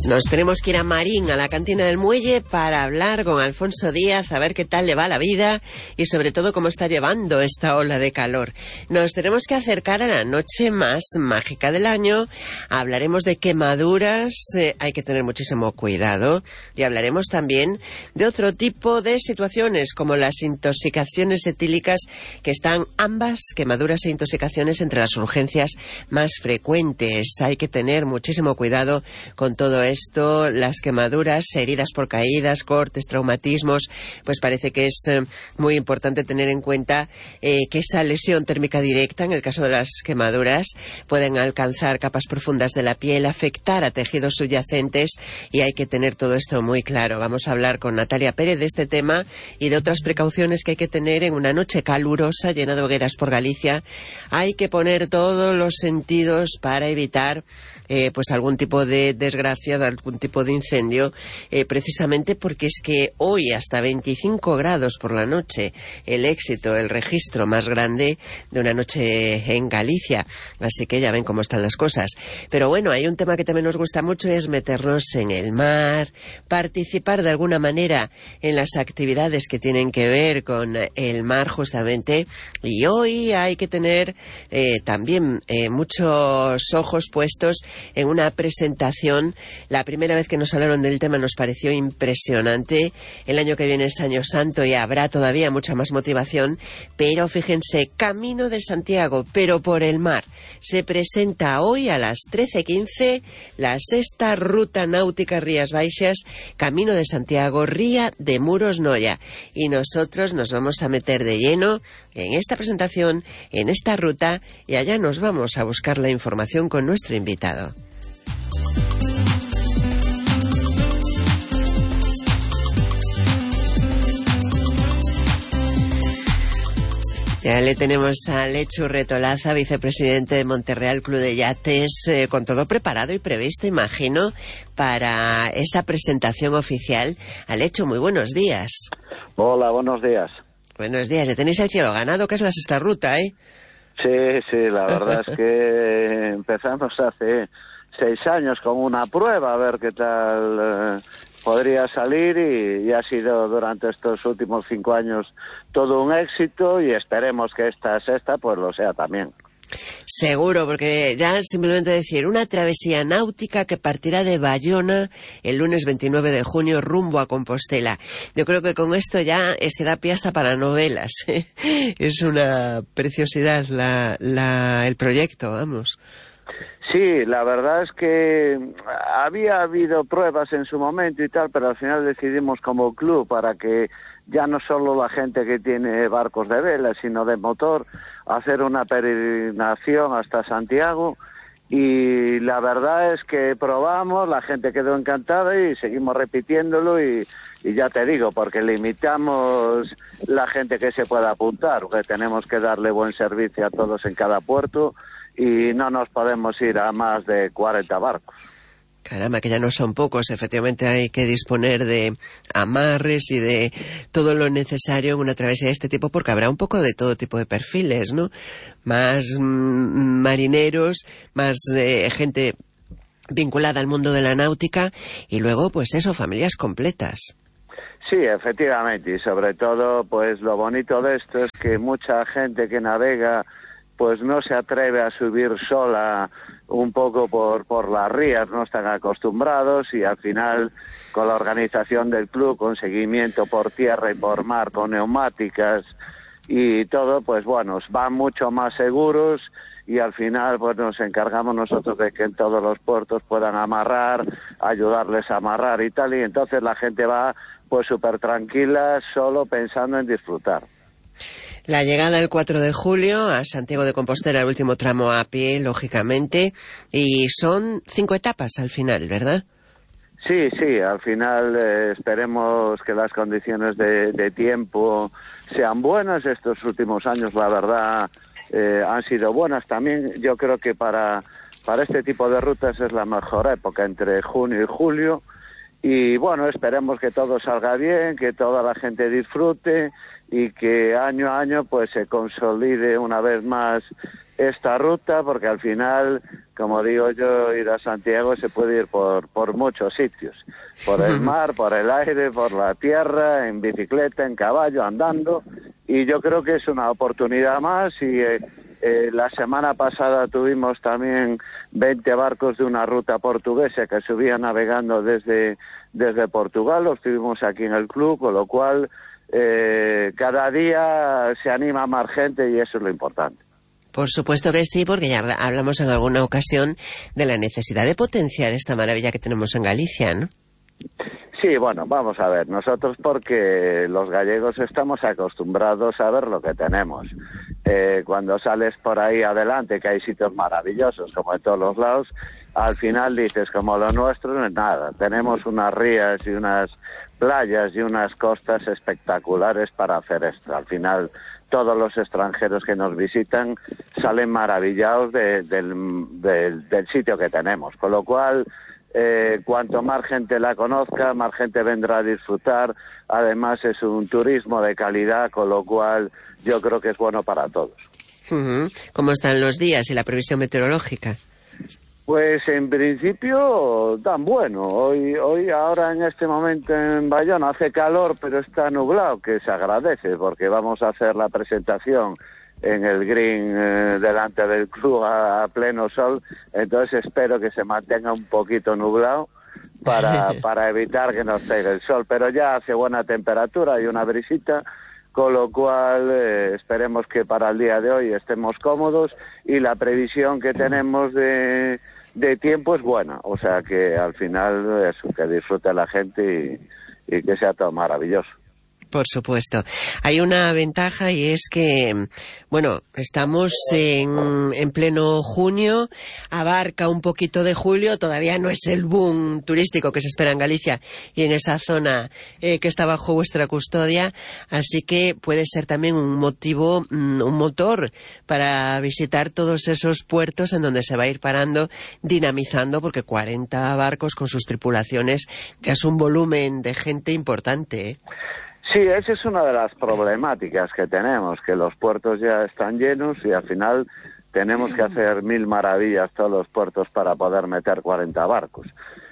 Nos tenemos que ir a Marín, a la cantina del muelle, para hablar con Alfonso Díaz, a ver qué tal le va la vida y sobre todo cómo está llevando esta ola de calor. Nos tenemos que acercar a la noche más mágica del año, hablaremos de quemaduras, hay que tener muchísimo cuidado, y hablaremos también de otro tipo de situaciones como las intoxicaciones etílicas, que están ambas, quemaduras e intoxicaciones, entre las urgencias más frecuentes. Hay que tener muchísimo cuidado con todo esto. Las quemaduras, heridas por caídas, cortes, traumatismos, pues parece que es muy importante tener en cuenta que esa lesión térmica directa, en el caso de las quemaduras, pueden alcanzar capas profundas de la piel, afectar a tejidos subyacentes, y hay que tener todo esto muy claro. Vamos a hablar con Natalia Pérez de este tema y de otras precauciones que hay que tener en una noche calurosa llena de hogueras por Galicia. Hay que poner todos los sentidos para evitar pues algún tipo de desgracia, de algún tipo de incendio, precisamente porque es que hoy hasta 25 grados por la noche, el éxito, el registro más grande de una noche en Galicia, así que ya ven cómo están las cosas. Pero bueno, hay un tema que también nos gusta mucho, es meternos en el mar, participar de alguna manera en las actividades que tienen que ver con el mar justamente, y hoy hay que tener también muchos ojos puestos en una presentación. La primera vez que nos hablaron del tema nos pareció impresionante. El año que viene es Año Santo y habrá todavía mucha más motivación, pero fíjense, Camino de Santiago, pero por el mar. Se presenta hoy a las 13:15 la sexta ruta náutica Rías Baixas, Camino de Santiago, Ría de Muros Noia. Y nosotros nos vamos a meter de lleno en esta presentación, en esta ruta, y allá nos vamos a buscar la información con nuestro invitado. Ya le tenemos a Lechu Retolaza, vicepresidente de Monterreal Club de Yates, con todo preparado y previsto, imagino, para esa presentación oficial. Lechu, muy buenos días. Hola, buenos días. Buenos días, ya tenéis el cielo ganado, que es la sexta ruta, ¿eh? Sí, la verdad es que empezamos hace 6 años con una prueba, a ver qué tal podría salir, y ha sido durante estos últimos 5 años todo un éxito, y esperemos que esta sexta pues lo sea también. Seguro, porque ya simplemente decir, una travesía náutica que partirá de Bayona el lunes 29 de junio rumbo a Compostela. Yo creo que con esto ya se da pie hasta para novelas. Es una preciosidad el proyecto, vamos. Sí, la verdad es que había habido pruebas en su momento y tal, pero al final decidimos como club, para que ya no solo la gente que tiene barcos de vela, sino de motor, hacer una peregrinación hasta Santiago. Y la verdad es que probamos, la gente quedó encantada y seguimos repitiéndolo, y ya te digo, porque limitamos la gente que se pueda apuntar, porque tenemos que darle buen servicio a todos en cada puerto, y no nos podemos ir a más de 40 barcos. Caramba, que ya no son pocos. Efectivamente hay que disponer de amarres y de todo lo necesario en una travesía de este tipo, porque habrá un poco de todo tipo de perfiles, ¿no? Más marineros, más gente vinculada al mundo de la náutica, y luego, pues eso, familias completas. Sí, efectivamente, y sobre todo, pues lo bonito de esto es que mucha gente que navega pues no se atreve a subir sola, un poco por las rías, no están acostumbrados, y al final con la organización del club, con seguimiento por tierra y por mar, con neumáticas y todo, pues bueno, van mucho más seguros, y al final pues nos encargamos nosotros de que en todos los puertos puedan amarrar, ayudarles a amarrar y tal, y entonces la gente va pues súper tranquila, solo pensando en disfrutar. La llegada el 4 de julio a Santiago de Compostela, el último tramo a pie, lógicamente, y son 5 etapas al final, ¿verdad? Sí, al final esperemos que las condiciones de tiempo sean buenas. Estos últimos años, la verdad, han sido buenas también. Yo creo que para este tipo de rutas es la mejor época, entre junio y julio. Y bueno, esperemos que todo salga bien, que toda la gente disfrute, y que año a año pues se consolide una vez más esta ruta, porque al final como digo yo, ir a Santiago se puede ir por muchos sitios, por el mar, por el aire, por la tierra, en bicicleta, en caballo, andando, y yo creo que es una oportunidad más. Y la semana pasada tuvimos también 20 barcos de una ruta portuguesa que subían navegando desde Portugal, los tuvimos aquí en el club, con lo cual cada día se anima más gente y eso es lo importante. Por supuesto que sí, porque ya hablamos en alguna ocasión de la necesidad de potenciar esta maravilla que tenemos en Galicia, ¿no? Sí, bueno, vamos a ver, nosotros porque los gallegos estamos acostumbrados a ver lo que tenemos. Cuando sales por ahí adelante, que hay sitios maravillosos, como en todos los lados, al final dices, como lo nuestro no es nada. Tenemos unas rías y unas playas y unas costas espectaculares para hacer esto. Al final, todos los extranjeros que nos visitan salen maravillados del sitio que tenemos, con lo cual cuanto más gente la conozca, más gente vendrá a disfrutar. Además es un turismo de calidad, con lo cual yo creo que es bueno para todos. ¿Cómo están los días y la previsión meteorológica? Pues en principio tan bueno. Hoy ahora en este momento en Bayona hace calor, pero está nublado, que se agradece porque vamos a hacer la presentación en el green delante del club a pleno sol, entonces espero que se mantenga un poquito nublado para evitar que nos pegue el sol, pero ya hace buena temperatura, hay una brisita, con lo cual esperemos que para el día de hoy estemos cómodos y la previsión que tenemos de tiempo es buena, o sea que al final eso, que disfrute la gente y que sea todo maravilloso. Por supuesto. Hay una ventaja y es que, bueno, estamos en pleno junio, abarca un poquito de julio, todavía no es el boom turístico que se espera en Galicia y en esa zona que está bajo vuestra custodia, así que puede ser también un motivo, un motor para visitar todos esos puertos en donde se va a ir parando, dinamizando, porque 40 barcos con sus tripulaciones ya es un volumen de gente importante, ¿eh? Sí, esa es una de las problemáticas que tenemos, que los puertos ya están llenos y al final tenemos que hacer 1000 maravillas todos los puertos para poder meter 40 barcos.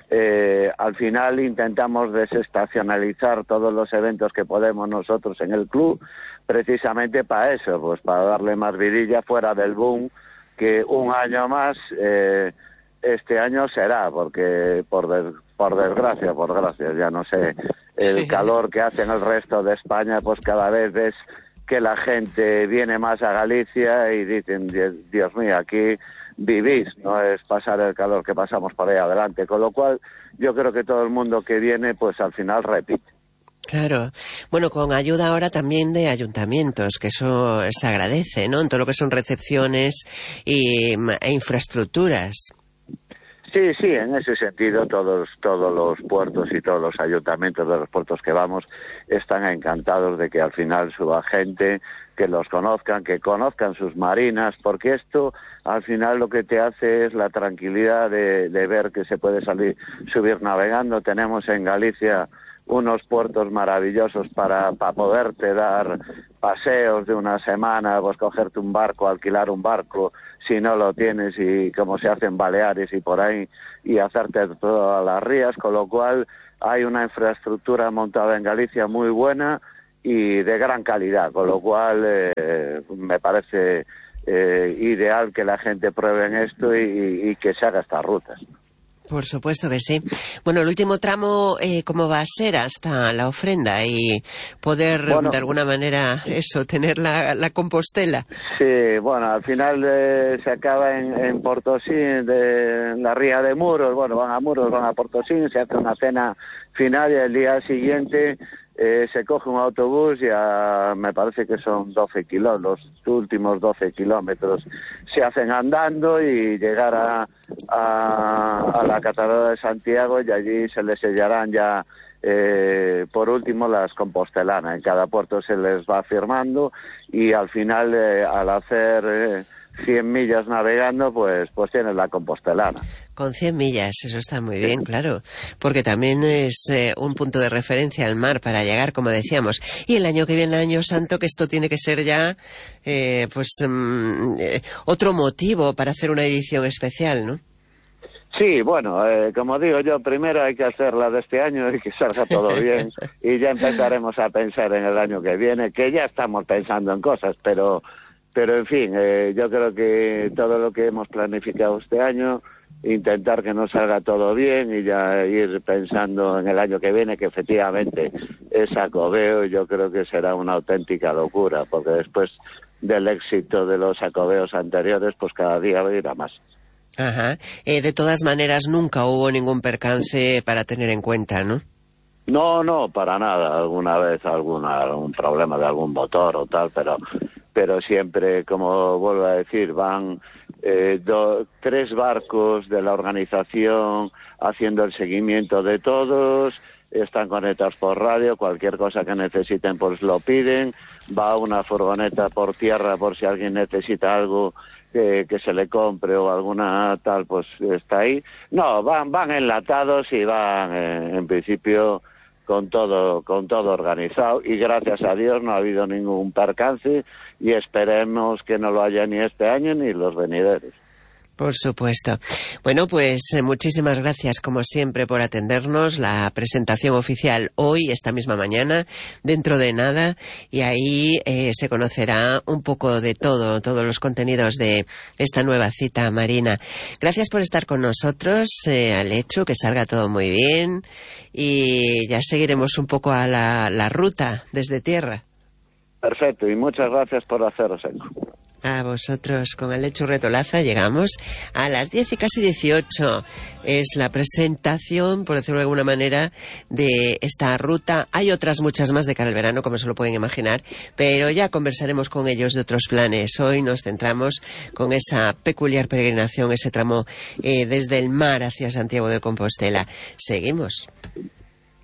Al final intentamos desestacionalizar todos los eventos que podemos nosotros en el club, precisamente para eso, pues para darle más vidilla fuera del boom, que un año más, este año será, porque por desgracia, ya no sé, el calor que hace en el resto de España, pues cada vez ves que la gente viene más a Galicia y dicen, Dios mío, aquí vivís, no es pasar el calor que pasamos por ahí adelante, con lo cual yo creo que todo el mundo que viene, pues al final repite. Claro. Bueno, con ayuda ahora también de ayuntamientos, que eso se agradece, ¿no? En todo lo que son recepciones e infraestructuras. Sí, en ese sentido todos los puertos y todos los ayuntamientos de los puertos que vamos están encantados de que al final suba gente, que los conozcan, que conozcan sus marinas, porque esto al final lo que te hace es la tranquilidad de ver que se puede subir navegando. Tenemos en Galicia unos puertos maravillosos para poderte dar paseos de una semana, pues cogerte un barco, alquilar un barco, si no lo tienes, y como se hace en Baleares y por ahí, y hacerte todas las rías, con lo cual hay una infraestructura montada en Galicia muy buena y de gran calidad, con lo cual me parece ideal que la gente pruebe esto y que se haga estas rutas. Por supuesto que sí. Bueno, el último tramo, ¿cómo va a ser hasta la ofrenda y poder, de alguna manera, tener la Compostela? Sí, bueno, al final se acaba en Portosín, de la Ría de Muros. Bueno, van a Muros, van a Portosín, se hace una cena final y el día siguiente se coge un autobús y me parece que son 12 kilómetros, los últimos 12 kilómetros se hacen andando y llegar a la Catedral de Santiago, y allí se les sellarán ya por último las compostelanas. En cada puerto se les va firmando y al final al hacer 100 millas navegando, pues tienes la Compostelana. Con 100 millas, eso está muy bien, claro, porque también es un punto de referencia al mar para llegar, como decíamos. Y el año que viene, Año Santo, que esto tiene que ser ya, otro motivo para hacer una edición especial, ¿no? Sí, bueno, como digo yo, primero hay que hacerla de este año y que salga todo bien, y ya empezaremos a pensar en el año que viene, que ya estamos pensando en cosas, pero en fin, yo creo que todo lo que hemos planificado este año, intentar que nos salga todo bien y ya ir pensando en el año que viene, que efectivamente es Xacobeo, y yo creo que será una auténtica locura, porque después del éxito de los Xacobeos anteriores, pues cada día irá más. Ajá. De todas maneras, nunca hubo ningún percance para tener en cuenta, ¿no? No, para nada. Alguna vez algún problema de algún motor o tal, pero siempre, como vuelvo a decir, van 3 barcos de la organización haciendo el seguimiento de todos, están conectados por radio, cualquier cosa que necesiten pues lo piden, va una furgoneta por tierra por si alguien necesita algo que se le compre o alguna tal, pues está ahí. No, van enlatados y van en principio con todo organizado, y gracias a Dios no ha habido ningún percance y esperemos que no lo haya ni este año ni los venideros. Por supuesto. Bueno, pues muchísimas gracias, como siempre, por atendernos. La presentación oficial hoy, esta misma mañana, dentro de nada, y ahí se conocerá un poco de todos los contenidos de esta nueva cita marina. Gracias por estar con nosotros, Alechu, que salga todo muy bien, y ya seguiremos un poco a la ruta desde tierra. Perfecto, y muchas gracias por haceros eco. A vosotros. Con Alechu Retolaza llegamos a las 10 y casi 18. Es la presentación, por decirlo de alguna manera, de esta ruta. Hay otras muchas más de cara al verano, como se lo pueden imaginar, pero ya conversaremos con ellos de otros planes. Hoy nos centramos con esa peculiar peregrinación, ese tramo desde el mar hacia Santiago de Compostela. Seguimos.